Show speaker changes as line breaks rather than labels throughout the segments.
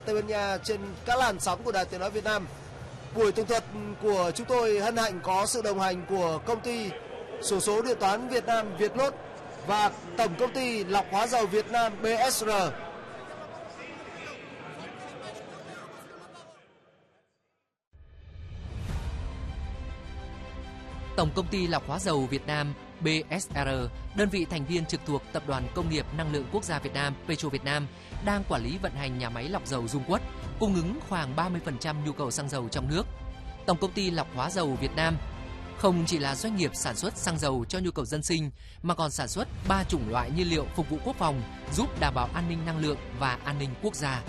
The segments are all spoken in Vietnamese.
Tây Ban Nha trên các làn sóng của Đài Tiếng nói Việt Nam. Buổi tường thuật của chúng tôi hân hạnh có sự đồng hành của công ty xổ số điện toán Việt Nam Vietlott và tổng công ty lọc hóa dầu Việt Nam BSR.
Tổng công ty lọc hóa dầu Việt Nam BSR, đơn vị thành viên trực thuộc Tập đoàn Công nghiệp Năng lượng Quốc gia Việt Nam Petro Việt Nam, đang quản lý vận hành nhà máy lọc dầu Dung Quất, cung ứng khoảng 30% nhu cầu xăng dầu trong nước. Tổng công ty lọc hóa dầu Việt Nam không chỉ là doanh nghiệp sản xuất xăng dầu cho nhu cầu dân sinh, mà còn sản xuất 3 chủng loại nhiên liệu phục vụ quốc phòng, giúp đảm bảo an ninh năng lượng và an ninh quốc gia.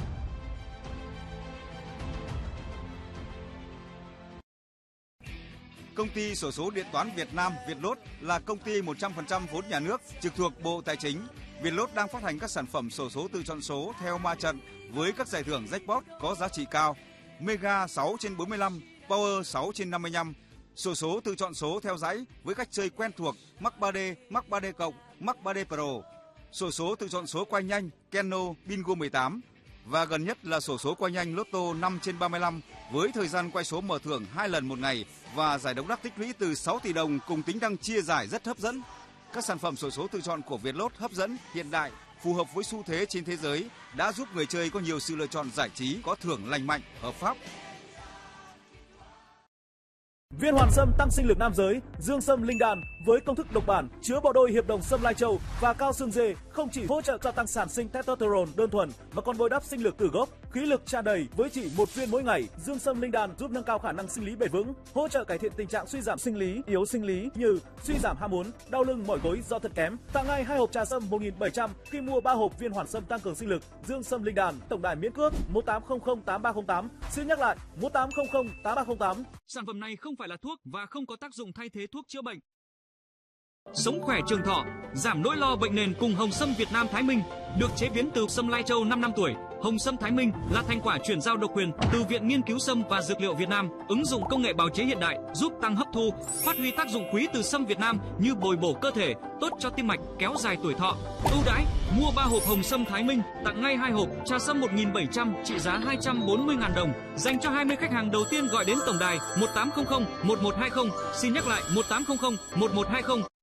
Công ty xổ số điện toán Việt Nam Vietlott là công ty 100% vốn nhà nước trực thuộc Bộ Tài chính. Vietlott đang phát hành các sản phẩm xổ số tự chọn số theo ma trận với các giải thưởng jackpot có giá trị cao: Mega 6/45, Power 6/55, xổ số tự chọn số theo dãy với cách chơi quen thuộc Max 3D, Max 3D Cộng, Max 3D Pro, xổ số tự chọn số quay nhanh Keno Bingo 18 và gần nhất là xổ số quay nhanh Lotto 5/35 với thời gian quay số mở thưởng 2 lần một ngày và giải độc đắc tích lũy từ 6 tỷ đồng cùng tính năng chia giải rất hấp dẫn. Các sản phẩm xổ số tự chọn của Vietlott hấp dẫn, hiện đại, phù hợp với xu thế trên thế giới đã giúp người chơi có nhiều sự lựa chọn giải trí có thưởng lành mạnh, hợp pháp.
Viên hoàn sâm tăng sinh lực nam giới, dương sâm linh đan với công thức độc bản chứa bộ đôi hiệp đồng sâm lai châu và cao xương dê không chỉ hỗ trợ gia tăng sản sinh testosterone đơn thuần mà còn bồi đắp sinh lực từ gốc, khí lực tràn đầy với chỉ 1 viên mỗi ngày. Dương sâm linh đan giúp nâng cao khả năng sinh lý bền vững, hỗ trợ cải thiện tình trạng suy giảm sinh lý, yếu sinh lý như suy giảm ham muốn, đau lưng, mỏi gối do thận kém. Tặng ngay 2 hộp trà sâm 1.700 khi mua 3 hộp viên hoàn sâm tăng cường sinh lực. Dương sâm linh đan, tổng đài miễn cước 18008308. Xin nhắc lại 18008308.
Sản phẩm này không phải là thuốc và không có tác dụng thay thế thuốc chữa bệnh. Sống khỏe trường thọ, giảm nỗi lo bệnh nền cùng Hồng Sâm Việt Nam Thái Minh, được chế biến từ sâm lai châu 5 năm tuổi. Hồng Sâm Thái Minh là thành quả chuyển giao độc quyền từ Viện Nghiên cứu Sâm và Dược liệu Việt Nam, ứng dụng công nghệ bào chế hiện đại giúp tăng hấp thu, phát huy tác dụng quý từ sâm Việt Nam như bồi bổ cơ thể, tốt cho tim mạch, kéo dài tuổi thọ. Ưu đãi, mua 3 hộp Hồng Sâm Thái Minh, tặng ngay 2 hộp trà sâm 1.700 trị giá 240.000 đồng, dành cho 20 khách hàng đầu tiên gọi đến tổng đài 1800 1120. Xin nhắc lại 1800 1120.